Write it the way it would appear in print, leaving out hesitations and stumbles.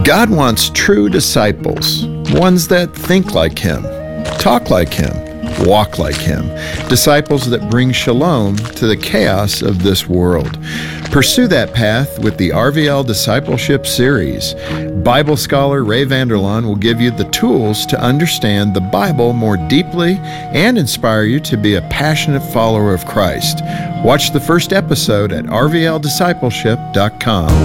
God wants true disciples, ones that think like Him, talk like Him, walk like Him, disciples that bring shalom to the chaos of this world. Pursue that path with the RVL Discipleship Series. Bible scholar Ray Vander Laan will give you the tools to understand the Bible more deeply and inspire you to be a passionate follower of Christ. Watch the first episode at rvldiscipleship.com.